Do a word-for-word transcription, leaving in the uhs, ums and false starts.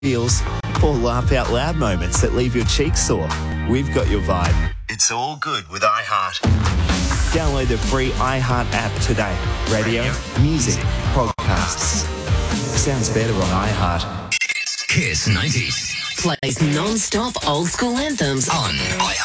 feels, or laugh out loud moments that leave your cheeks sore. We've got your vibe. It's all good with iHeart. Download the free iHeart app today. Radio, music, podcasts. Sounds better on iHeart. Kiss ninety plays non-stop old school anthems on iHeart.